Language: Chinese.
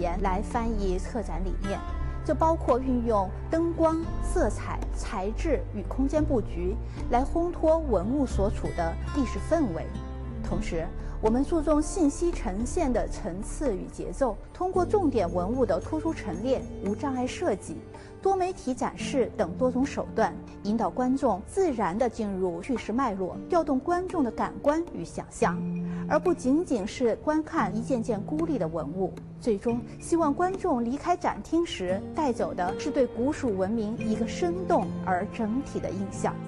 言来翻译策展理念。这包括运用灯光、色彩、材质与空间布局来烘托文物所处的历史氛围。同时，我们注重信息呈现的层次与节奏，通过重点文物的突出陈列、无障碍设计、多媒体展示等多种手段，引导观众自然地进入叙事脉络，调动观众的感官与想象，而不仅仅是观看一件件孤立的文物。最终，希望观众离开展厅时带走的是对古蜀文明一个生动而整体的印象。